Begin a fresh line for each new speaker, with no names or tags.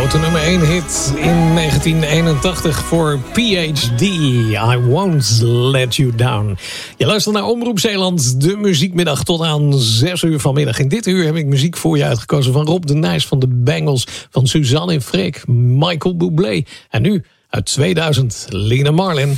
grote nummer 1 hit in 1981 voor PhD. I Won't Let You Down. Je luistert naar Omroep Zeeland, de muziekmiddag tot aan 6 uur vanmiddag. In dit uur heb ik muziek voor je uitgekozen van Rob de Nijs van de Bangles, van Suzanne en Freek, Michael Bublé. En nu uit 2000, Lena Marlin.